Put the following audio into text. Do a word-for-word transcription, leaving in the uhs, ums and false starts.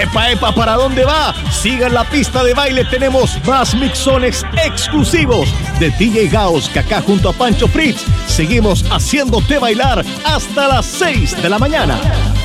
Epa, epa, ¿para dónde va? Sigan la pista de baile, tenemos más mixones exclusivos de D J Gauss, que acá junto a Pancho Fritz seguimos haciéndote bailar hasta las seis de la mañana.